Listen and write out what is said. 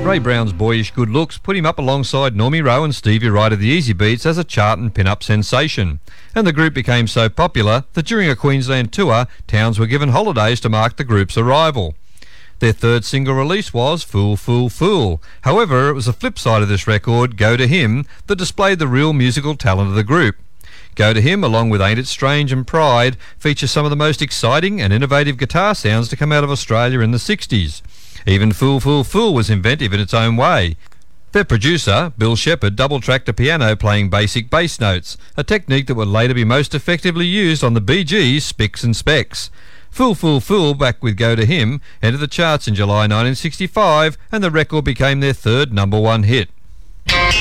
Ray Brown's boyish good looks put him up alongside Normie Rowe and Stevie Wright of the Easy Beats as a chart and pin-up sensation, and the group became so popular that during a Queensland tour, towns were given holidays to mark the group's arrival. Their third single release was Fool, Fool, Fool. However, it was the flip side of this record, Go to Him, that displayed the real musical talent of the group. Go to Him, along with Ain't It Strange and Pride, features some of the most exciting and innovative guitar sounds to come out of Australia in the 60s. Even Fool, Fool, Fool was inventive in its own way. Their producer, Bill Shepherd, double-tracked a piano playing basic bass notes, a technique that would later be most effectively used on the Bee Gees' Spicks and Specks. Fool, Fool, Fool, back with Go to Him, entered the charts in July 1965, and the record became their third number one hit.